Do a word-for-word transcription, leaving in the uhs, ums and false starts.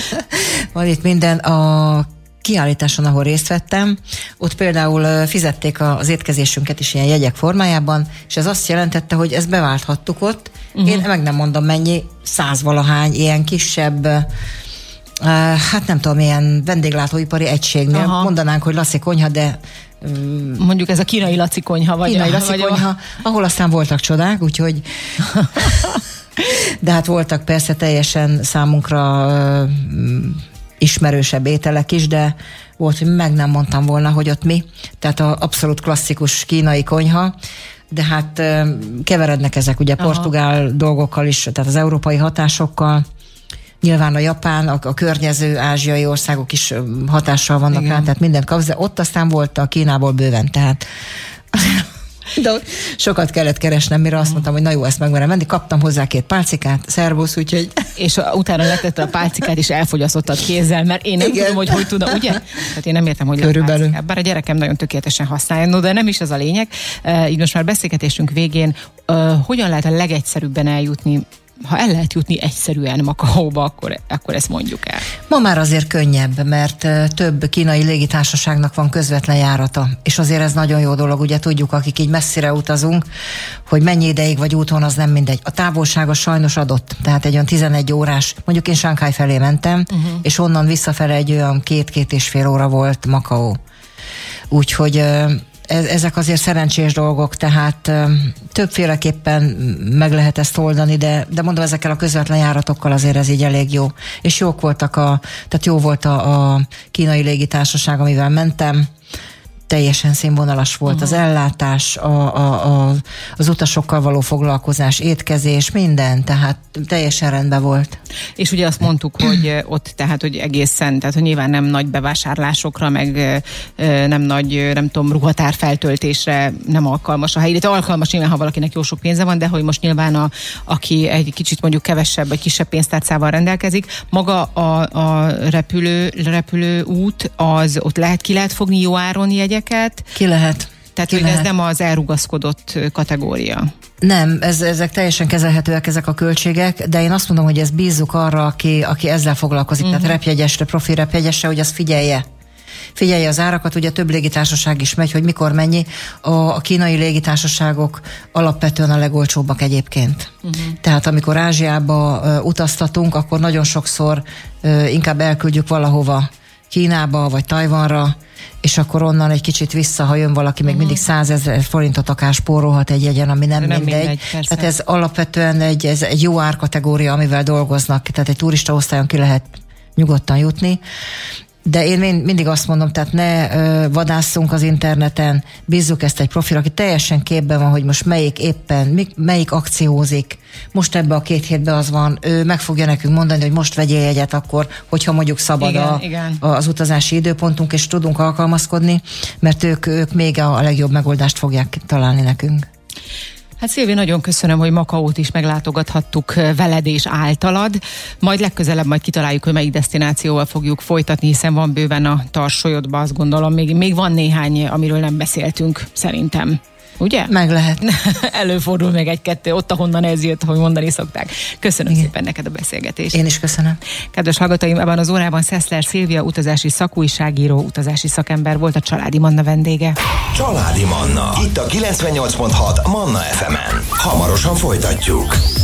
Van itt minden. A kiállításon, ahol részt vettem, ott például fizették az étkezésünket is ilyen jegyek formájában, és ez azt jelentette, hogy ezt beválthattuk ott. Uh-huh. Én meg nem mondom mennyi, százvalahány ilyen kisebb, uh, hát nem tudom, ilyen vendéglátóipari egységnél. Aha. Mondanánk, hogy Laci konyha, de mondjuk ez a kínai Laci konyha, vagy kínai a, Laci vagy konyha, a... ahol aztán voltak csodák, úgyhogy de hát voltak persze teljesen számunkra uh, ismerősebb ételek is, de volt, hogy meg nem mondtam volna, hogy ott mi. Tehát a abszolút klasszikus kínai konyha, de hát uh, keverednek ezek ugye Aha. portugál dolgokkal is, tehát az európai hatásokkal. Nyilván a japán, a, a környező ázsiai országok is hatással vannak rá, tehát mindent kapsz, de ott aztán volt a Kínából bőven, tehát de sokat kellett keresnem, mire azt mondtam, hogy na jó, ezt megmerem venni, kaptam hozzá két pálcikát, szervusz, úgyhogy... És utána letette a pálcikát, és elfogyasztottad kézzel, mert én nem Igen. tudom, hogy hogy tudom, ugye? Tehát én nem értem, hogy Körülbelül. Pálcikát. Bár a gyerekem nagyon tökéletesen használja, no, de nem is ez a lényeg. Uh, így most már beszélgetésünk végén, uh, hogyan lehet a legegyszerűbben eljutni, ha el lehet jutni egyszerűen Makaóba, akkor, akkor ezt mondjuk el. Ma már azért könnyebb, mert több kínai légitársaságnak van közvetlen járata, és azért ez nagyon jó dolog, ugye tudjuk, akik így messzire utazunk, hogy mennyi ideig vagy úton, az nem mindegy. A távolsága sajnos adott, tehát egy olyan tizenegy órás, mondjuk én Shanghai felé mentem, uh-huh. és onnan visszafele egy olyan két-két és fél óra volt Makaó. Úgyhogy ezek azért szerencsés dolgok, tehát többféleképpen meg lehet ezt oldani, de, de mondom, ezekkel a közvetlen járatokkal azért ez így elég jó. És jók voltak a, tehát jó volt a, a kínai légitársaság, amivel mentem, teljesen színvonalas volt uh-huh. az ellátás, a, a, a, az utasokkal való foglalkozás, étkezés, minden, tehát teljesen rendben volt. És ugye azt mondtuk, hogy ott tehát, hogy egészen, tehát hogy nyilván nem nagy bevásárlásokra, meg nem nagy, nem tudom, ruhatár feltöltésre nem alkalmas a hely, illetve alkalmas nyilván, ha valakinek jó sok pénze van, de hogy most nyilván a, aki egy kicsit mondjuk kevesebb, vagy kisebb pénztárcával rendelkezik, maga a, a repülő, repülő út, az ott lehet, ki lehet fogni jó áron jegyeket? Ki lehet. Tehát, hogy ez nem az elrugaszkodott kategória. Nem, ez, ezek teljesen kezelhetőek, ezek a költségek, de én azt mondom, hogy ezt bízzuk arra, aki, aki ezzel foglalkozik, uh-huh. tehát repjegyesre, profi repjegyesre, hogy azt figyelje. Figyelje az árakat, ugye több légitársaság is megy, hogy mikor mennyi. A, a kínai légitársaságok alapvetően a legolcsóbbak egyébként. Uh-huh. Tehát amikor Ázsiába uh, utaztatunk, akkor nagyon sokszor uh, inkább elküldjük valahova, Kínába vagy Tajvanra, és akkor onnan egy kicsit vissza, ha jön valaki, még uh-huh. mindig százezer forintot akár spórolhat egy jegyen, ami nem, nem mindegy. mindegy tehát ez alapvetően egy, ez egy jó árkategória, amivel dolgoznak, tehát egy turista osztályon ki lehet nyugodtan jutni. De én mindig azt mondom, tehát ne ö, vadásszunk az interneten, bízzuk ezt egy profil, aki teljesen képben van, hogy most melyik éppen, mi, melyik akciózik. Most ebbe a két hétben az van, ő meg fogja nekünk mondani, hogy most vegyél jegyet akkor, hogyha mondjuk szabad igen, a, igen. az utazási időpontunk, és tudunk alkalmazkodni, mert ők, ők még a, a legjobb megoldást fogják találni nekünk. Hát Szilvi, nagyon köszönöm, hogy Makaót is meglátogathattuk veled és általad. Majd legközelebb majd kitaláljuk, hogy melyik desztinációval fogjuk folytatni, hiszen van bőven a tarsolyodban, azt gondolom, még, még van néhány, amiről nem beszéltünk, szerintem. Ugye? Meg lehet. Előfordul még egy-kettő, ott, ahonnan ez jött, hogy mondani szokták. Köszönöm Igen. szépen neked a beszélgetést. Én is köszönöm. Kedves hallgatóim, ebben az órában Szeszler Szilvia utazási szakújságíró, utazási szakember volt, a Családi Manna vendége. Családi Manna. Itt a kilencvennyolc pont hat Manna ef emen. Hamarosan folytatjuk.